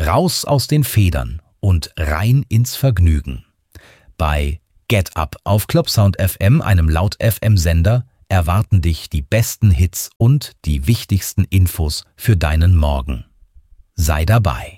Raus aus den Federn und rein ins Vergnügen. Bei Get Up auf Clubsound FM, einem Laut-FM-Sender, erwarten dich die besten Hits und die wichtigsten Infos für deinen Morgen. Sei dabei.